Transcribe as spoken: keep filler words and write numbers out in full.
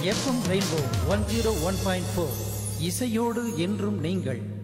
FM rainbow one zero one point four இசையோடு என்றும் நீங்கள்.